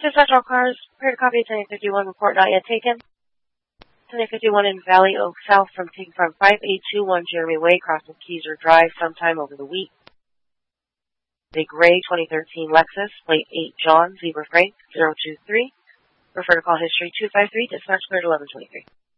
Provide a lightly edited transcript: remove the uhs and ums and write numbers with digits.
Dispatch all cars. Prepare to copy 1051. Report not yet taken. 1051 in Valley Oak South from 5821 Jeremy Way, crossing Keyser Drive sometime over the week. The gray 2013 Lexus, plate 8 John, Zebra Frank, 023. Refer to call history 253, dispatch cleared 1123.